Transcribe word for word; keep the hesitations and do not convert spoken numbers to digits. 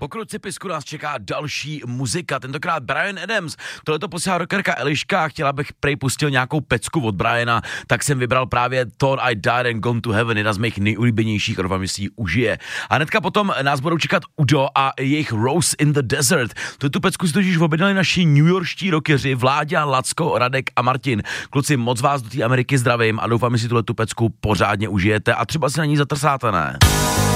Po Krucipisku nás čeká další muzika, tentokrát Bryan Adams. Tohleto posílá rockerka Eliška, chtěla bych prej pustil nějakou pecku od Bryana, tak jsem vybral právě Thought I Died and Gone to Heaven, jedna z mých nejulíbenějších, a doufám, že si ji užije. A hnedka potom nás budou čekat Udo a jejich Rose in the Desert. Tu pecku si totiž objednali naši newyorští rockeři Vláďa, Lacko, Radek a Martin. Kluci, moc vás do té Ameriky zdravím a doufám, že si tuhletu pecku pořádně užijete a třeba si na ní zatrsáte, ne?